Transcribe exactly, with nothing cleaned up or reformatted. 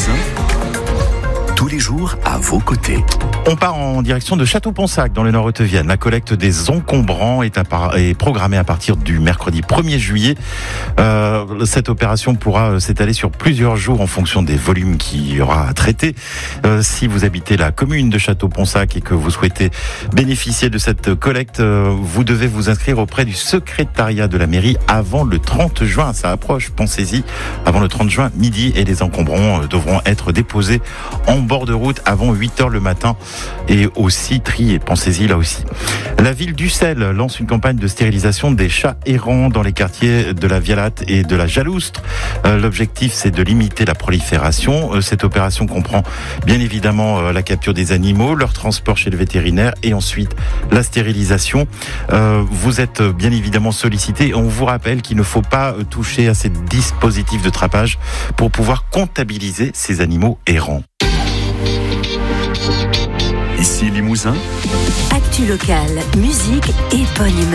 Limousin, tous les jours à vos côtés. On part en direction de Château-Ponsac dans le Nord-Haute-Vienne. La collecte des encombrants est, à par... est programmée à partir du mercredi premier juillet. Euh, cette opération pourra s'étaler sur plusieurs jours en fonction des volumes qu'il y aura à traiter. Euh, si vous habitez la commune de Château-Ponsac et que vous souhaitez bénéficier de cette collecte, euh, vous devez vous inscrire auprès du secrétariat de la mairie avant le trente juin. Ça approche, pensez-y, avant le trente juin midi, et les encombrants devront être déposés en bord de route avant huit heures le matin et aussi triés. Pensez-y là aussi. La ville d'Ussel lance une campagne de stérilisation des chats errants dans les quartiers de la Vialate et de la Jaloustre. Euh, l'objectif, c'est de limiter la prolifération. Euh, cette opération comprend bien évidemment euh, la capture des animaux, leur transport chez le vétérinaire et ensuite la stérilisation. Euh, vous êtes bien évidemment sollicité. On vous rappelle qu'il ne faut pas euh, toucher à ces dispositifs de trappage pour pouvoir comptabiliser ces animaux errants. Ici Limousin, Actu locale, musique et bonne humeur.